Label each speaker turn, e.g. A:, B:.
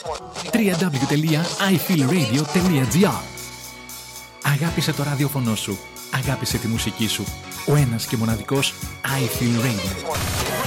A: www.ifeelradio.gr. Αγάπησε το ραδιόφωνο σου. Αγάπησε τη μουσική σου. Ο ένας και μοναδικός I Feel Radio.